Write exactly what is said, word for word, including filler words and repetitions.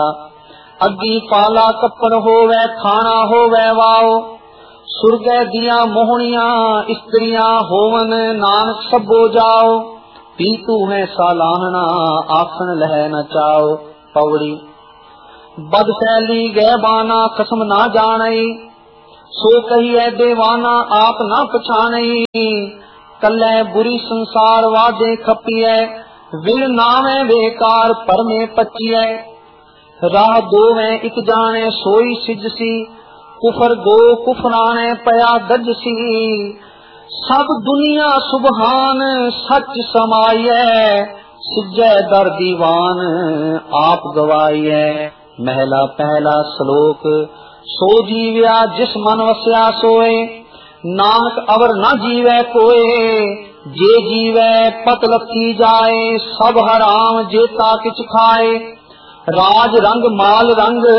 अग्गी पाला कपड़ होवे खाना होवे वाओ। सुरगै दिया मोहनिया स्त्रियां होवन नानक सबो जाओ। पीतू है सालाहना आसन लह न चाओ। पौड़ी बदसैली गैबाना कसम ना जानई। सो कहिए देवाना आप ना पछानई। कल्लै बुरी संसार वादे खपिए विण नावे बेकार परमे पचिए। राह दो में एक जाने सोई सिजसी कुफर दो कुफराने पया गजसी। सब दुनिया सुबहान सच समाइए सिजै दर दीवान आप गवाइए। महला पहला श्लोक सो जीव्या जिस मन वस्या सोए नानक अवर न जीवे कोए। जे जीवे पत लखी जाए सब हराम जेता किछ खाए। राज रंग माल रंग